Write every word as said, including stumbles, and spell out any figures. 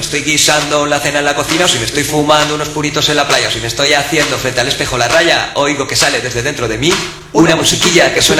estoy guisando la cena en la cocina, o si me estoy fumando unos puritos en la playa, o si me estoy haciendo frente al espejo la raya, oigo que sale desde dentro de mí una musiquilla que suena